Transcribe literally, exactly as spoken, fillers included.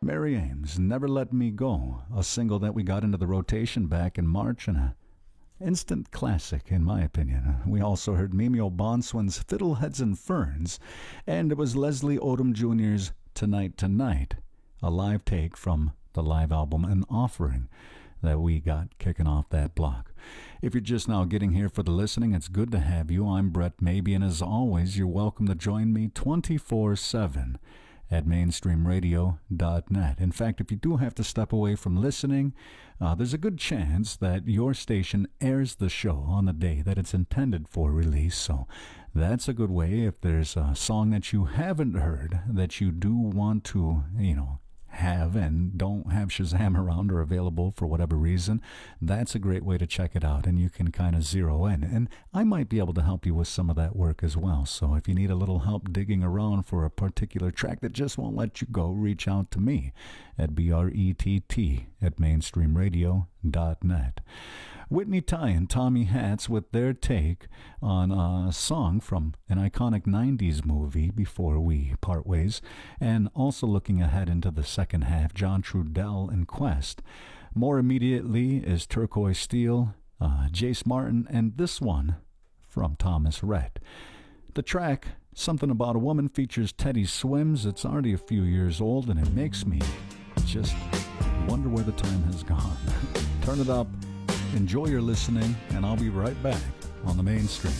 Mary Ames, Never Let Me Go, a single that we got into the rotation back in March and a instant classic, in my opinion. We also heard Mimi O'Bonswan's Fiddleheads and Ferns, and it was Leslie Odom Junior's Tonight Tonight, a live take from the live album An Offering that we got kicking off that block. If you're just now getting here for the listening, it's good to have you. I'm Brett Maybe, and as always, you're welcome to join me twenty-four seven at mainstream radio dot net. In fact, if you do have to step away from listening, uh, there's a good chance that your station airs the show on the day that it's intended for release. So that's a good way. If there's a song that you haven't heard that you do want to, you know, have and don't have Shazam around or available for whatever reason, that's a great way to check it out, and you can kind of zero in. And I might be able to help you with some of that work as well. So if you need a little help digging around for a particular track that just won't let you go, reach out to me at B R E T T at mainstream radio dot net. Whitney Ty and Tommy Hatz with their take on a song from an iconic nineties movie before we part ways, and also looking ahead into the second half, John Trudell and Quest. More immediately is Turquoise Steel, uh, Jace Martin, and this one from Thomas Rhett. The track, Something About a Woman, features Teddy Swims. It's already a few years old, and it makes me just wonder where the time has gone. Turn it up. Enjoy your listening, and I'll be right back on the Mainstream.